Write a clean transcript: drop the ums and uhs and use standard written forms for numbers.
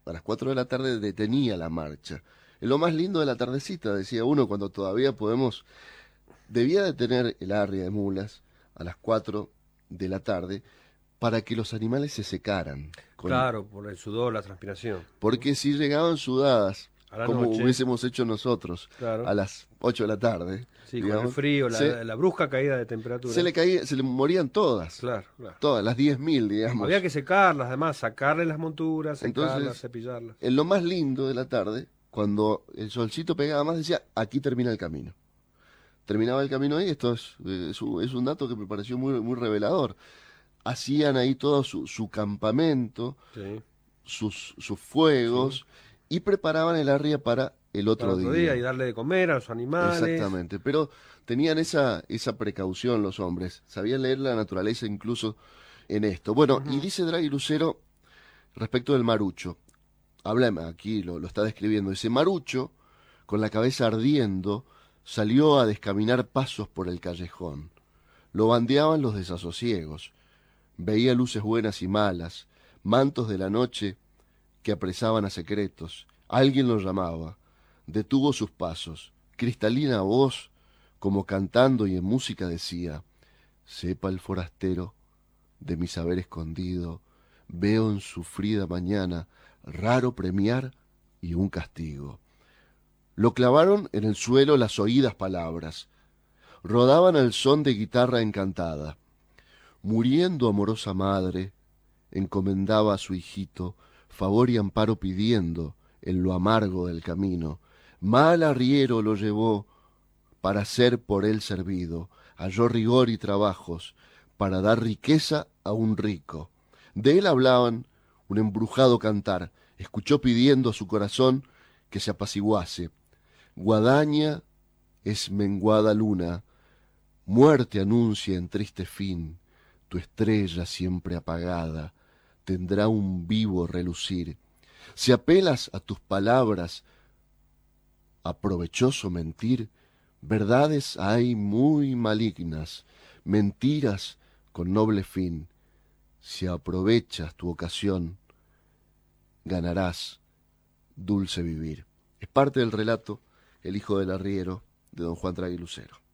a las 4 de la tarde detenía la marcha. Es lo más lindo de la tardecita, decía uno, cuando todavía podemos. Debía detener el arria de mulas a las 4 de la tarde para que los animales se secaran. Claro, por el sudor, la transpiración. Porque si llegaban sudadas, A la como noche, hubiésemos hecho nosotros, claro. a las 8 de la tarde, Sí, con el digamos, frío, la brusca caída de se temperatura. le caía, se le morían todas, Claro, claro. todas, las 10.000, Había digamos. que secarlas, además, sacarle las monturas, secarlas, Entonces, cepillarlas. en lo más lindo de la tarde, cuando el solcito pegaba más, decía, aquí termina el camino. Terminaba el camino ahí, esto es un dato que me pareció muy, muy revelador. Hacían ahí todo su campamento, Sí, sus sí. fuegos, y preparaban el arria para el Para otro otro día y día. darle de comer a los animales. Exactamente, pero tenían esa precaución los hombres, sabían leer la naturaleza incluso en esto. Bueno, y Ujú. dice Draghi Lucero respecto del marucho, habla aquí, lo está describiendo, dice, Marucho, con la cabeza ardiendo, salió a descaminar pasos por el callejón. Lo bandeaban los desasosiegos, veía luces buenas y malas, mantos de la noche que apresaban a secretos. Alguien lo llamaba. Detuvo sus pasos. Cristalina voz, como cantando y en música decía, sepa el forastero de mi saber escondido, veo en sufrida mañana raro premiar y un castigo. Lo clavaron en el suelo las oídas palabras, rodaban al son de guitarra encantada. Muriendo amorosa madre, encomendaba a su hijito, favor y amparo pidiendo en lo amargo del camino. Mal arriero lo llevó para ser por él servido, halló rigor y trabajos para dar riqueza a un rico. De él hablaban un embrujado cantar, escuchó pidiendo a su corazón que se apaciguase. Guadaña es menguada luna, muerte anuncia en triste fin, tu estrella siempre apagada tendrá un vivo relucir. Si apelas a tus palabras a provechoso mentir, verdades hay muy malignas, mentiras con noble fin. Si aprovechas tu ocasión, ganarás dulce vivir. Es parte del relato El hijo del arriero de don Juan Tragui Lucero.